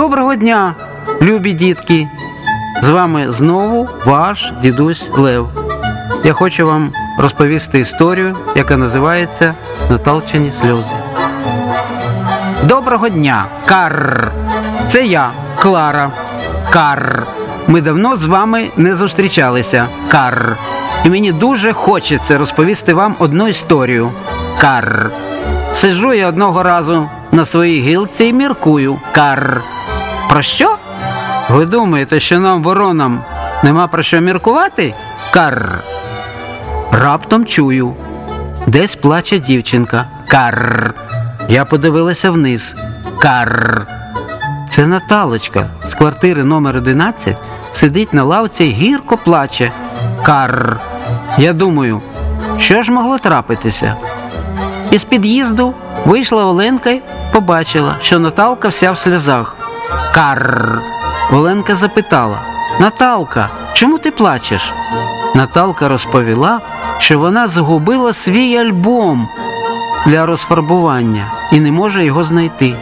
Доброго дня, любі дітки! З вами знову ваш дідусь Лев. Я хочу вам розповісти історію, яка називається «Наталчені сльози». Доброго дня, Карр! Це я, Клара. Карр. Ми давно з вами не зустрічалися, Карр. І мені дуже хочеться розповісти вам одну історію, Карр. Сиджу я одного разу на своїй гілці і міркую, Карр. Про що? Ви думаєте, що нам, воронам, нема про що міркувати? Карр. Раптом чую. Десь плаче дівчинка. Карр. Я подивилася вниз. Карр. Це Наталочка з квартири номер 11 сидить на лавці і гірко плаче. Карр. Я думаю, що ж могло трапитися? Із під'їзду вийшла Оленка і побачила, що Наталка вся в сльозах. Карр. Оленка запитала: Наталка, чому ти плачеш? Наталка розповіла, що вона загубила свій альбом для розфарбування і не може його знайти.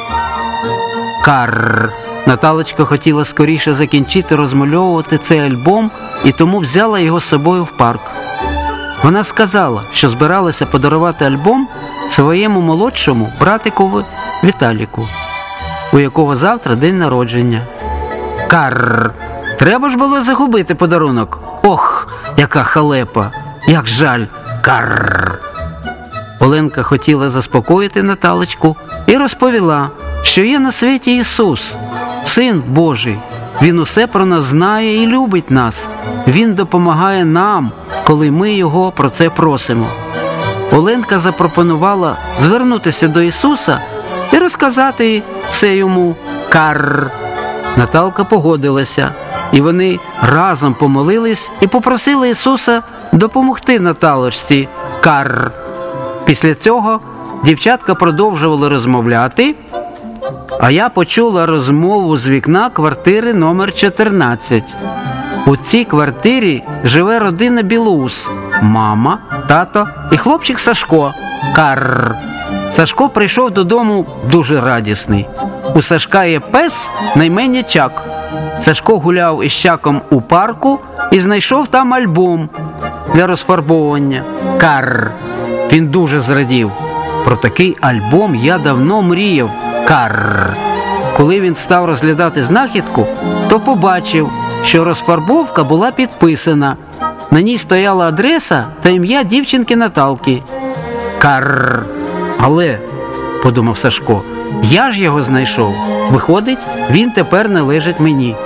Карр. Наталочка хотіла скоріше закінчити розмальовувати цей альбом і тому взяла його з собою в парк. Вона сказала, що збиралася подарувати альбом своєму молодшому братикові Віталіку, у якого завтра день народження. Карр. Треба ж було загубити подарунок. Ох, яка халепа, як жаль. Карр. Оленка хотіла заспокоїти Наталочку і розповіла, що є на світі Ісус, Син Божий. Він усе про нас знає і любить нас. Він допомагає нам, коли ми Його про це просимо. Оленка запропонувала звернутися до Ісуса і розказати все йому. Карр. Наталка погодилася, і вони разом помолились і попросили Ісуса допомогти Наталочці. Карр. Після цього дівчатка продовжували розмовляти, а я почула розмову з вікна квартири номер 14. У цій квартирі живе родина Білоус. Мама, тато і хлопчик Сашко. Карр. Сашко прийшов додому дуже радісний. У Сашка є пес на ім'я Чак. Сашко гуляв із Чаком у парку і знайшов там альбом для розфарбовування. Карр. Він дуже зрадів. Про такий альбом я давно мріяв. Карр. Коли він став розглядати знахідку, то побачив, що розфарбовка була підписана. На ній стояла адреса та ім'я дівчинки Наталки. Карр. Але, подумав Сашко, я ж його знайшов. Виходить, він тепер належить мені.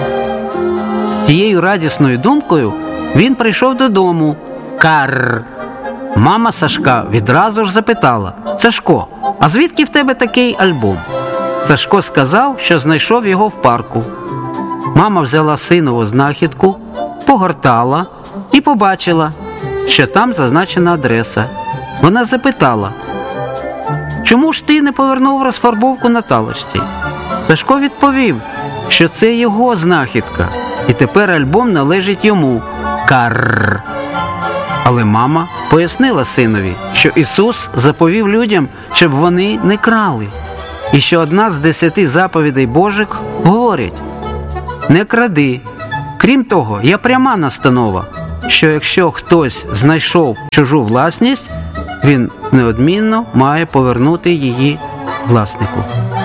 З цією радісною думкою він прийшов додому. Карр. Мама Сашка відразу ж запитала: Сашко, а звідки в тебе такий альбом? Сашко сказав, що знайшов його в парку. Мама взяла синову знахідку, погортала і побачила, що там зазначена адреса. Вона запитала: чому ж ти не повернув розфарбовку Наталочці? Сашко відповів, що це його знахідка, і тепер альбом належить йому. Карр. Але мама пояснила синові, що Ісус заповів людям, щоб вони не крали. І що одна з 10 заповідей Божих говорить: не кради. Крім того, є пряма настанова, що якщо хтось знайшов чужу власність, він неодмінно має повернути її власнику.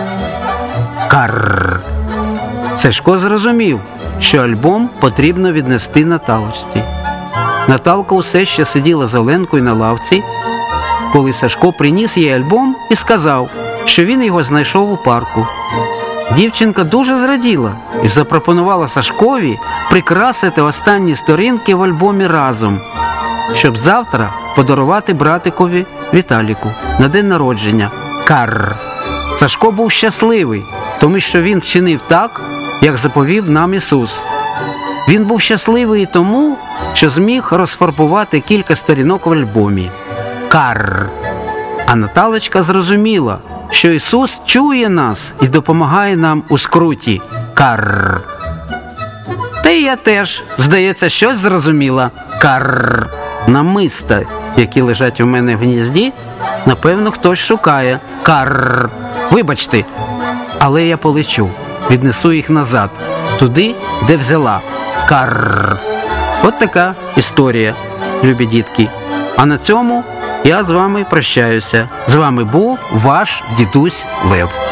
Карр. Сашко зрозумів, що альбом потрібно віднести Наталочці. Наталка усе ще сиділа з Оленкою на лавці, коли Сашко приніс їй альбом і сказав, що він його знайшов у парку. Дівчинка дуже зраділа і запропонувала Сашкові прикрасити останні сторінки в альбомі разом, щоб завтра подарувати братикові Віталіку на день народження. Карр. Сашко був щасливий, тому що він вчинив так, як заповів нам Ісус. Він був щасливий і тому, що зміг розфарбувати кілька сторінок в альбомі. Карр. А Наталочка зрозуміла, що Ісус чує нас і допомагає нам у скруті. Карр. Та й я теж, здається, щось зрозуміла. Карр. Намиста, які лежать у мене в гнізді, напевно, хтось шукає. Карр. Вибачте, але я полечу. віднесу їх назад, туди, де взяла. Карр. От така історія, любі дітки. А на цьому я з вами прощаюся. З вами був ваш дідусь Лев.